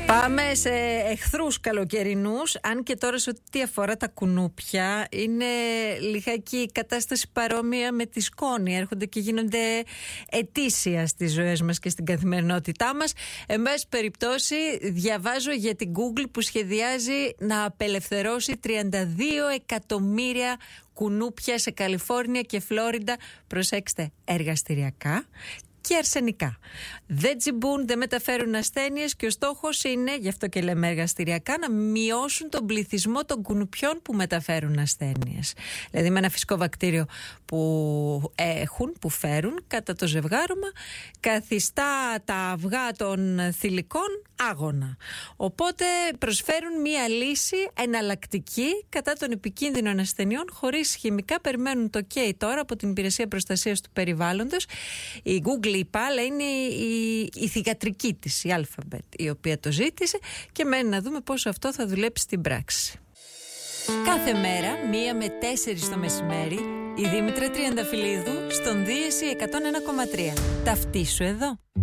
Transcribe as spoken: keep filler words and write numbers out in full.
Πάμε σε εχθρούς καλοκαιρινούς, αν και τώρα σε ό,τι αφορά τα κουνούπια είναι λιγάκι η κατάσταση παρόμοια με τη σκόνη. Έρχονται και γίνονται ετήσια στις ζωές μας και στην καθημερινότητά μας. Εν πάση περιπτώσει, διαβάζω για την Google που σχεδιάζει να απελευθερώσει τριάντα δύο εκατομμύρια κουνούπια σε Καλιφόρνια και Φλόριντα, προσέξτε, εργαστηριακά και αρσενικά. Δεν τσιμπούν, δεν μεταφέρουν ασθένειες και ο στόχος είναι, γι' αυτό και λέμε εργαστηριακά, να μειώσουν τον πληθυσμό των κουνουπιών που μεταφέρουν ασθένειες. Δηλαδή με ένα φυσικό βακτήριο που έχουν, που φέρουν κατά το ζευγάρωμα, καθιστά τα αυγά των θηλυκών άγωνα. Οπότε προσφέρουν μία λύση εναλλακτική κατά των επικίνδυνων ασθενειών χωρίς χημικά. Περιμένουν το OK τώρα από την Υπηρεσία Προστασίας του Περιβάλλοντος. Η Google είπα, αλλά είναι η, η θυγατρική της, η Alphabet, η οποία το ζήτησε και μένει να δούμε πόσο αυτό θα δουλέψει στην πράξη. Κάθε μέρα, μία με τέσσερις το μεσημέρι, η Δήμητρα Τριανταφυλλίδου στον Δίεση εκατόν ένα κόμμα τρία. Ταυτίσου εδώ.